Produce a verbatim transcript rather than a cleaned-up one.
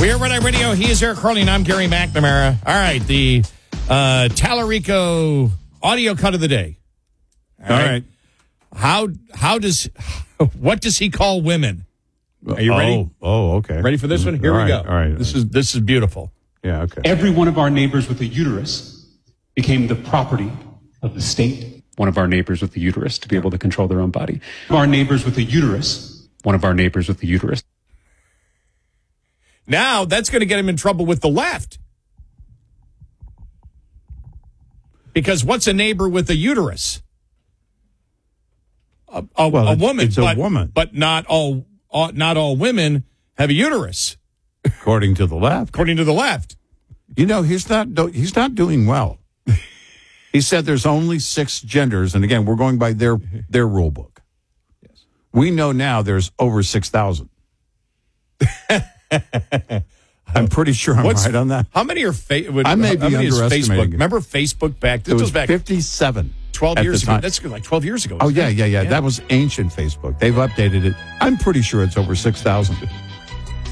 We are Red Eye Radio. He is Eric Carling. I'm Gary McNamara. All right, the uh, Tallarico audio cut of the day. All right. All right. How how does what does he call women? Are you ready? Oh, oh, okay. Ready for this one? Here all we right, go. All right. This is this is beautiful. Yeah, okay. Every one of our neighbors with a uterus became the property of the state. One of our neighbors with a uterus to be able to control their own body. Our neighbors with a uterus. One of our neighbors with a uterus. Now that's going to get him in trouble with the left. Because what's a neighbor with a uterus? A, a, Well, a it's- woman. it's a but, woman. But not all, all not all women have a uterus, According to the left. according to the left. You know, he's not do- he's not doing well. He said there's only six genders, and again, we're going by their their rule book. Yes. We know now there's over six thousand. I'm pretty sure I'm What's- right on that. How many are fa- would, I may how be many is underestimating Facebook? it. Remember Facebook back? This It was was back fifty-seven. twelve at years the ago. time. That's like twelve years ago. Oh, isn't yeah, it? yeah, yeah, That was ancient Facebook. They've updated it. I'm pretty sure it's over six thousand.